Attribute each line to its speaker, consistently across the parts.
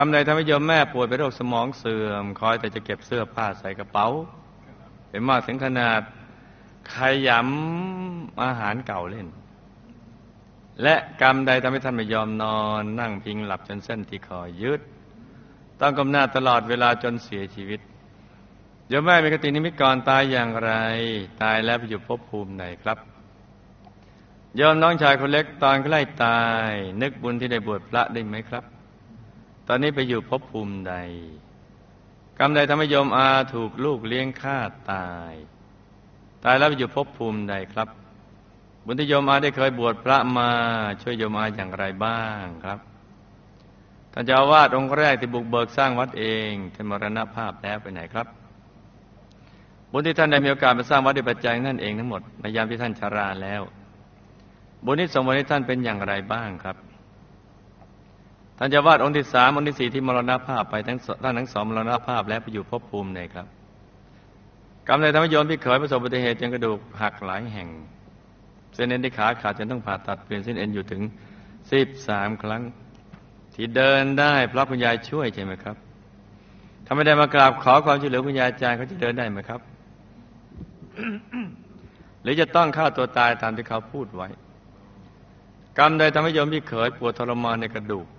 Speaker 1: รใดทำให้โยมแม่ป่วยเป็นโรคสมองเสื่อมคอยแต่จะเก็บเสื้อผ้าใส่กระเป๋าเป็นมากถึงขนาดขยำอาหารเก่าเล่นและกรรมใดทำให้ท่านไม่ยอมนอนนั่งพิงหลับจนเส้นที่คอยืดต้องก้มหน้าตลอดเวลาจนเสียชีวิตโยมแม่มีคตินิมิตก่อนตายอย่างไรตายแล้วไปอยู่ภพภูมิไหนครับโยมน้องชายคนเล็กตอนใกล้ตายนึกบุญที่ได้บวชพระได้ไหมครับตอนนี้ไปอยู่ภพภูมิใดกรรมใดทำให้โยมอาถูกลูกเลี้ยงฆ่าตายแล้วไปอยู่ภพภูมิใดครับบุญที่โยมอาได้เคยบวชพระมาช่วยโยมอาอย่างไรบ้างครับท่านเจ้าอาวาสองค์แรกที่บุกเบิกสร้างวัดเองท่านมรณภาพแล้วไปไหนครับบุญที่ท่านได้มีโอกาสมาสร้างวัดด้วยปัจจัยนั่นเองทั้งหมดในยามที่ท่านชราแล้วบุญที่ส่งผลให้ท่านเป็นอย่างไรบ้างครับท่านเจ้าอาวาสองค์ที่สามองค์ที่สี่ที่มรณภาพไปท่านทั้งสองมรณภาพแล้วไปอยู่ภพภูมิไหนครับกรรมใดทำให้โยมพี่เขยประสบอุบัติเหตุจนกระดูกหักหลายแห่งเส้นเอ็นที่ขาขาดจนต้องผ่าตัดเปลี่ยนเส้นเอ็นอยู่ถึง13 ครั้งที่เดินได้เพราะคุณยายช่วยใช่ไหมครับถ้าไม่ได้มากราบขอความช่วยเหลือคุณยายอาจารย์เขาจะเดินได้ไหมครับ หรือจะต้องฆ่าตัวตายตามที่เขาพูดไว้กรรมใดทำให้โยมพี่เขยปวดทรมานในกระดูก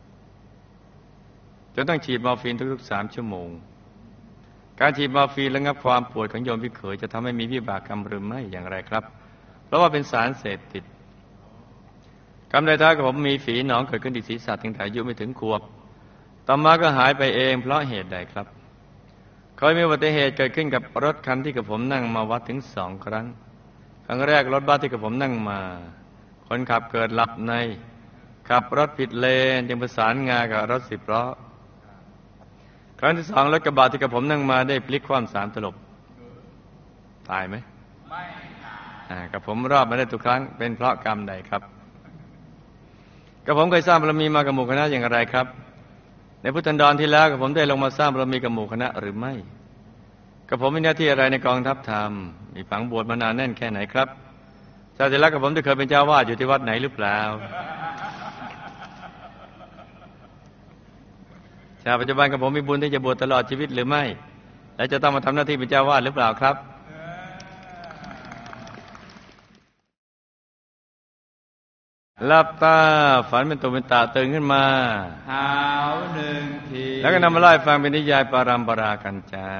Speaker 1: จนต้องฉีดมอร์ฟีนทุกๆ3 ชั่วโมงการฉีดมอร์ฟีนระงับความปวดของโยมพี่เขยจะทำให้มีวิบากกรรมหรือไม่อย่างไรครับเพราะว่าเป็นสารเสพติดกรรมใดท้ายกับผมมีฝีหนองเกิดขึ้นที่ศีรษะตั้งแต่อายุไม่ถึงขวบต่อมาก็หายไปเองเพราะเหตุใดครับเคยมีอุบัติเหตุเกิดขึ้นกับรถคันที่กับผมนั่งมาวัดถึง2 ครั้งครั้งแรกรถบัสที่กับผมนั่งมาคนขับเกิดหลับในขับรถผิดเลนจึงประสานงากับรถ10 ล้อครั้งที่2รถกระบะที่กับผมนั่งมาได้พลิกคว่ำ3 ตลบตายไหมไม่กับผมรอดมาได้ทุกครั้งเป็นเพราะกรรมใดครับกับผมเคยสร้างบารมีมากับหมู่คณะอย่างไรครับในพุทธันดรที่แล้วกับผมได้ลงมาสร้างบารมีกับหมู่คณะหรือไม่กับผมมีหน้าที่อะไรในกองทัพธรรมมีฝังบวชมานานแน่นแค่ไหนครับชาติแล้วกับผมได้เคยเป็นเจ้าวาดอยู่ที่วัดไหนหรือเปล่าชาติปัจจุบันกับผมมีบุญที่จะบวชตลอดชีวิตหรือไม่และจะต้องมาทำหน้าที่เป็นเจ้าวาดหรือเปล่าครับหลับตาฝันเป็นตุเป็นตาตื่นขึ้นมา
Speaker 2: หาว1 ที
Speaker 1: แล้วก็นำมาไล่ฟังเป็นนิยายปารัมปรากันจา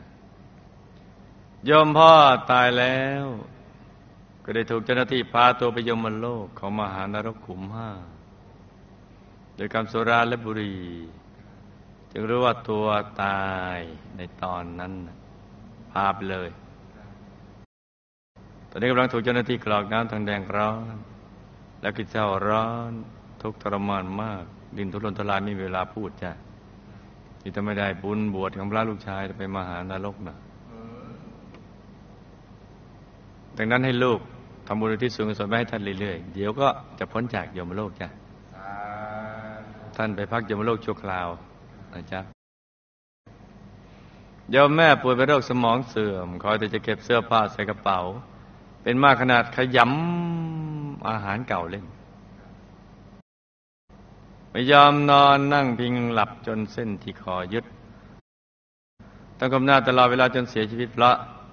Speaker 1: โยมพ่อตายแล้วก็ได้ถูกเจ้าหน้าที่พาตัวไปยมโลกของมหานรกขุม 5โดยกรรมสุราและบุหรี่จึงรู้ว่าตัวตายในตอนนั้นพาไปเลยตอนนี้กำลังถูกเจ้าหน้าที่กรอกน้ำทางแดงร้อนและกิจเจ้าร้อนทุกทรมานมากดินทุรนทุรายไม่มีเวลาพูดจ้ะที่จะไม่ได้บุญบวชของพระลูกชายไปมหานรกนะดังนั้นให้ลูกทำบุญที่สูงสุดไว้ให้ท่านเรื่อยๆเดี๋ยวก็จะพ้นจากยมโลกจ้ะท่านไปพักยมโลกชั่วคราวนะจ๊ะโยมแม่ป่วยเป็นโรคสมองเสื่อมคอยแต่จะเก็บเสื้อผ้าใส่กระเป๋าเป็นมากขนาดขยำอาหารเก่าเล่นไม่ยอมนอนนั่งพิงหลับจนเส้นที่คอยึดต้องก้มหน้าตลอดเวลาจนเสียชีวิตเพราะ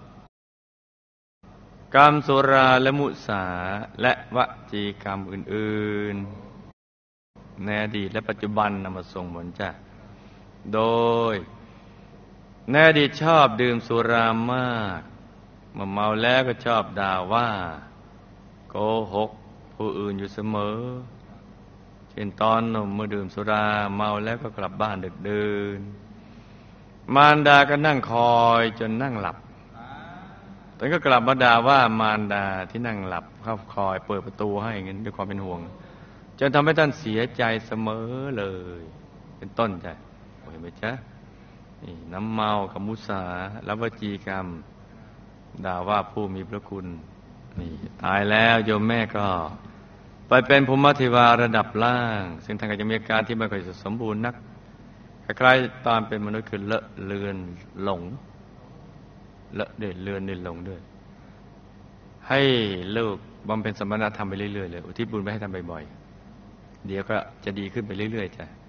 Speaker 1: กรรมสุราและมุสาและวจีกรรมอื่นๆในอดีตและปัจจุบันนำมาส่งผลจ้ะโดยในอดีตชอบดื่มสุรามากเมื่อเมาแล้วก็ชอบด่าว่าโกหกผู้อื่นอยู่เสมอเช่นตอนหนุ่มเมื่อดื่มสุราเมาแล้วก็กลับบ้านดึกดื่นมารดาก็นั่งคอยจนนั่งหลับตอนก็กลับมาด่าว่ามารดาที่นั่งหลับเข้าคอยเปิดประตูให้เงี้ยด้วยความเป็นห่วงจนทำให้ท่านเสียใจเสมอเลยเป็นต้นใจเห็นไหมจ๊ะนี่น้ำเมากับมุสาและวจีกรรมด่าว่าผู้มีพระคุณนี่ตายแล้วโยมแม่ก็ไปเป็นภูมิเทวาระดับล่างซึ่งท่านก็จะมีอาการที่ไม่ค่อยสมบูรณ์นักคล้ายๆตอนเป็นมนุษย์คือเลอะเลือนหลงเลอะเดือดเลือนเดินหลงด้วยให้ลูกบำเพ็ญสมณธรรมไปเรื่อยๆเลยอุทิศบุญไปให้ทำบ่อยๆเดี๋ยวก็จะดีขึ้นไปเรื่อยๆจ้ะ